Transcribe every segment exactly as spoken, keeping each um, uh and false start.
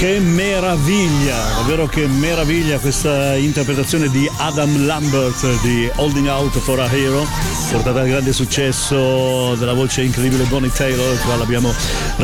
Che meraviglia, davvero che meraviglia questa interpretazione di Adam Lambert di Holding Out for a Hero, portata al grande successo della voce incredibile Bonnie Taylor, qua l'abbiamo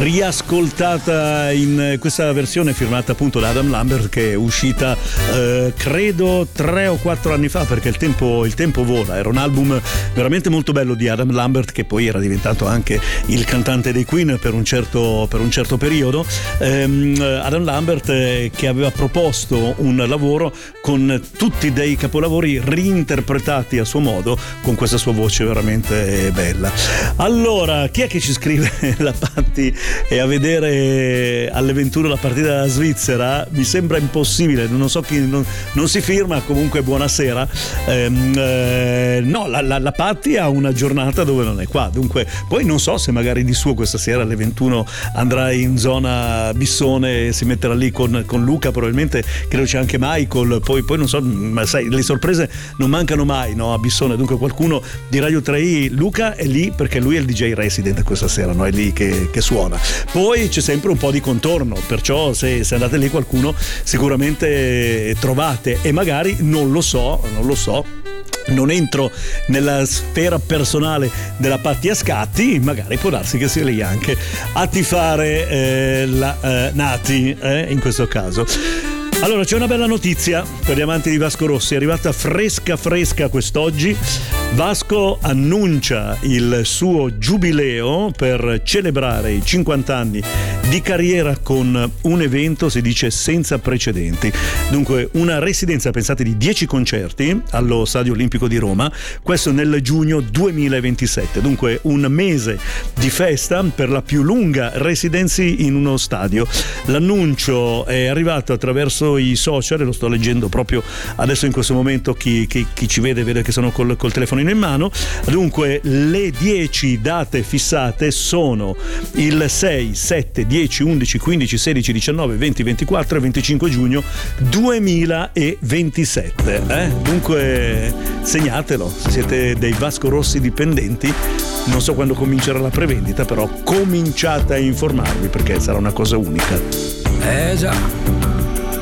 riascoltata in questa versione firmata appunto da Adam Lambert, che è uscita eh, credo tre o quattro anni fa, perché il tempo, il tempo vola. Era un album veramente molto bello di Adam Lambert, che poi era diventato anche il cantante dei Queen per un certo, per un certo periodo. ehm, Adam Lambert eh, che aveva proposto un lavoro con tutti dei capolavori reinterpretati a suo modo, con questa sua voce veramente bella. Allora, chi è che ci scrive? La Patti è a vedere alle ventuno la partita della Svizzera? Mi sembra impossibile, non so chi, non, non si firma, comunque buonasera. ehm, eh, no, la, la, la Patti ha una giornata dove non è qua, dunque poi non so se magari di suo questa sera alle ventuno andrà in zona Bissone e si metterà lì con, con Luca, probabilmente credo c'è anche Michael, poi, poi non so, ma sai, le sorprese non mancano mai, no, a Bissone. Dunque qualcuno di Radio tre i, Luca è lì perché lui è il D J resident questa sera, no? È lì che, che suona. Poi c'è sempre un po' di contorno, perciò se, se andate lì qualcuno sicuramente trovate, e magari non lo so, non lo so non entro nella sfera personale della Patti Ascatti, magari può darsi che sia lì anche a tifare eh, la eh, Nati eh, in questo caso. Allora, c'è una bella notizia per gli amanti di Vasco Rossi, è arrivata fresca fresca quest'oggi. Vasco annuncia il suo giubileo per celebrare i cinquanta anni di carriera con un evento, si dice, senza precedenti. Dunque, una residenza, pensate, di dieci concerti allo Stadio Olimpico di Roma, questo nel giugno duemilaventisette. Dunque, un mese di festa per la più lunga residency in uno stadio. L'annuncio è arrivato attraverso i social, e lo sto leggendo proprio adesso in questo momento. Chi, chi, chi ci vede vede che sono col, col telefonino in mano. Dunque, le dieci date fissate sono il sei, sette, dieci, undici, quindici, sedici, diciannove, venti, ventiquattro e venticinque giugno duemilaventisette. Eh? Dunque segnatelo, se siete dei Vasco Rossi dipendenti. Non so quando comincerà la prevendita, però cominciate a informarvi, perché sarà una cosa unica. Eh già.